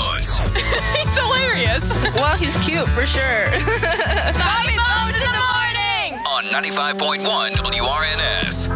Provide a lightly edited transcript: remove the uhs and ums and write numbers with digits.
Bones. He's hilarious. Well, he's cute for sure. Bobby Bones in the morning. On 95.1 WRNS.